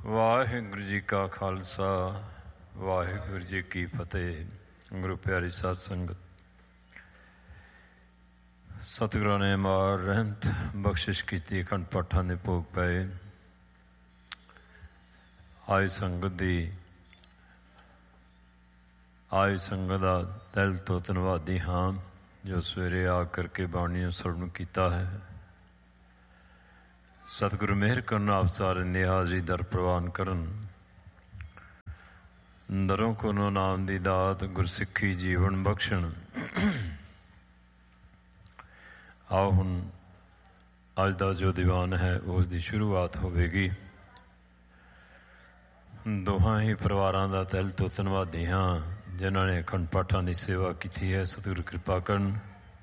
ਵਾਹਿਗੁਰੂ ਜੀ ਕਾ ਖਾਲਸਾ ਵਾਹਿਗੁਰੂ ਜੀ ਕੀ ਫਤਿਹ। ਗੁਰੂ ਪਿਆਰੀ ਸਾਧ ਸੰਗਤ, ਸਤਿਗੁਰਾਂ ਨੇ ਮਾਰ ਰਹਿਮਤ ਬਖਸ਼ਿਸ਼ ਕੀਤੀ। ਅਖੰਡ ਪਾਠਾਂ ਦੇ ਭੋਗ ਪਏ। ਆਈ ਸੰਗਤ ਦਾ ਦਿਲ ਤੋਂ ਧੰਨਵਾਦੀ ਹਾਂ ਜੋ ਸਵੇਰੇ ਆ ਕਰਕੇ ਬਾਣੀ ਨੂੰ ਸਰਵਣ ਕੀਤਾ ਹੈ। ਸਤਿਗੁਰੂ ਮਿਹਰ ਕਰਨ, ਆਪ ਸਾਰਿਆਂ ਦੀ ਹਾਜ਼ਰੀ ਦਰ ਪ੍ਰਵਾਨ ਕਰਨ। ਦਰੋਂ ਕੋਲੋਂ ਨਾਮ ਦੀ ਦਾਤ ਗੁਰਸਿੱਖੀ ਜੀਵਨ ਬਖਸ਼ਣ। ਆਓ ਹੁਣ ਅੱਜ ਦਾ ਜੋ ਦੀਵਾਨ ਹੈ ਉਸ ਦੀ ਸ਼ੁਰੂਆਤ ਹੋਵੇਗੀ। ਦੋਹਾਂ ਹੀ ਪਰਿਵਾਰਾਂ ਦਾ ਦਿਲ ਤੋਂ ਧੰਨਵਾਦੀ ਹਾਂ ਜਿਨ੍ਹਾਂ ਨੇ ਅਖੰਡ ਪਾਠਾਂ ਦੀ ਸੇਵਾ ਕੀਤੀ ਹੈ। ਸਤਿਗੁਰੂ ਕਿਰਪਾ ਕਰਨ।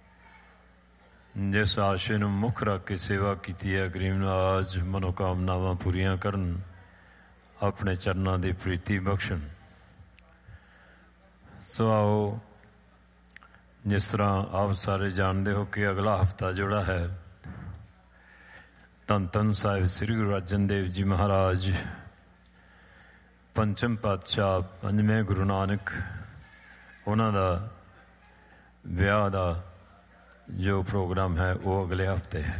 ਜਿਸ ਆਸ਼ੇ ਨੂੰ ਮੁੱਖ ਰੱਖ ਕੇ ਸੇਵਾ ਕੀਤੀ ਹੈ, ਗਰੀਬ ਨਵਾਜ਼ ਮਨੋਕਾਮਨਾਵਾਂ ਪੂਰੀਆਂ ਕਰਨ, ਆਪਣੇ ਚਰਨਾਂ ਦੀ ਪ੍ਰੀਤੀ ਬਖਸ਼ਣ। ਸੋ ਆਓ, ਜਿਸ ਤਰ੍ਹਾਂ ਆਪ ਸਾਰੇ ਜਾਣਦੇ ਹੋ ਕਿ ਅਗਲਾ ਹਫਤਾ ਜਿਹੜਾ ਹੈ ਧੰਨ ਧੰਨ ਸਾਹਿਬ ਸ੍ਰੀ ਗੁਰੂ ਅਰਜਨ ਦੇਵ ਜੀ ਮਹਾਰਾਜ ਪੰਚਮ ਪਾਤਸ਼ਾਹ ਪੰਜਵੇਂ ਗੁਰੂ ਨਾਨਕ ਉਹਨਾਂ ਦਾ ਵਿਆਹ ਦਾ ਜੋ ਪ੍ਰੋਗਰਾਮ ਹੈ ਉਹ ਅਗਲੇ ਹਫਤੇ ਹੈ।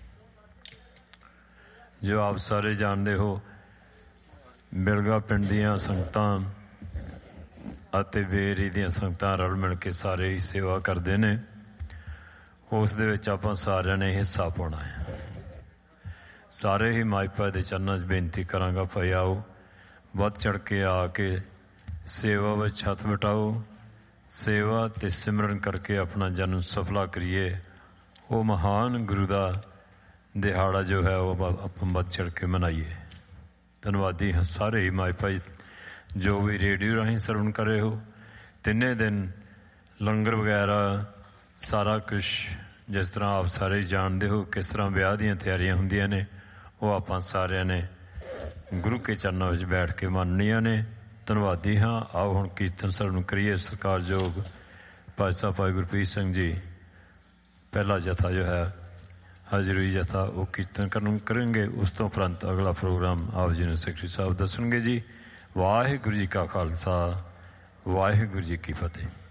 ਜੋ ਆਪ ਸਾਰੇ ਜਾਣਦੇ ਹੋ, ਬਿਲਗਾ ਪਿੰਡ ਦੀਆਂ ਸੰਗਤਾਂ ਅਤੇ ਬੇਰੀ ਦੀਆਂ ਸੰਗਤਾਂ ਰਲ ਮਿਲ ਕੇ ਸਾਰੇ ਹੀ ਸੇਵਾ ਕਰਦੇ ਨੇ। ਉਸ ਦੇ ਵਿੱਚ ਆਪਾਂ ਸਾਰਿਆਂ ਨੇ ਹਿੱਸਾ ਪਾਉਣਾ ਹੈ। ਸਾਰੇ ਹੀ ਮਾਈਪਾ ਦੇ ਚਰਨਾਂ 'ਚ ਬੇਨਤੀ ਕਰਾਂਗਾ, ਭਾਈ ਆਓ ਵੱਧ ਚੜ ਕੇ ਆ ਕੇ ਸੇਵਾ ਵਿੱਚ ਹੱਥ ਵਟਾਓ। ਸੇਵਾ ਅਤੇ ਸਿਮਰਨ ਕਰਕੇ ਆਪਣਾ ਜਨਮ ਸਫਲਾ ਕਰੀਏ। ਉਹ ਮਹਾਨ ਗੁਰੂ ਦਾ ਦਿਹਾੜਾ ਜੋ ਹੈ ਉਹ ਆਪਾਂ ਵੱਧ ਚੜ ਕੇ ਮਨਾਈਏ। ਧੰਨਵਾਦੀ ਹਾਂ ਸਾਰੇ ਹੀ ਮਾਈ ਭਾਈ ਜੋ ਵੀ ਰੇਡੀਓ ਰਾਹੀਂ ਸਰਵਣ ਕਰ ਰਹੇ ਹੋ। ਤਿੰਨੇ ਦਿਨ ਲੰਗਰ ਵਗੈਰਾ ਸਾਰਾ ਕੁਛ ਜਿਸ ਤਰ੍ਹਾਂ ਆਪ ਸਾਰੇ ਜਾਣਦੇ ਹੋ ਕਿਸ ਤਰ੍ਹਾਂ ਵਿਆਹ ਦੀਆਂ ਤਿਆਰੀਆਂ ਹੁੰਦੀਆਂ ਨੇ, ਉਹ ਆਪਾਂ ਸਾਰਿਆਂ ਨੇ ਗੁਰੂ ਕੇ ਚਰਨਾਂ ਵਿੱਚ ਬੈਠ ਕੇ ਮੰਨਣੀਆਂ ਨੇ। ਧੰਨਵਾਦੀ ਹਾਂ। ਆਓ ਹੁਣ ਕੀਰਤਨ ਸਰਵਣ ਕਰੀਏ। ਸਤਿਕਾਰਯੋਗ ਭਾਈ ਸਾਹਿਬ ਭਾਈ ਗੁਰਪ੍ਰੀਤ ਸਿੰਘ ਜੀ ਪਹਿਲਾ ਜਥਾ ਜੋ ਹੈ ਹਾਜ਼ਰੀ ਜਥਾ ਉਹ ਕੀਰਤਨ ਕਰਨਗੇ। ਉਸ ਤੋਂ ਉਪਰੰਤ ਅਗਲਾ ਪ੍ਰੋਗਰਾਮ ਆਪ ਜੀ ਨੂੰ ਸੈਕਟਰੀ ਸਾਹਿਬ ਦੱਸਣਗੇ ਜੀ। ਵਾਹਿਗੁਰੂ ਜੀ ਕਾ ਖਾਲਸਾ ਵਾਹਿਗੁਰੂ ਜੀ ਕੀ ਫਤਿਹ।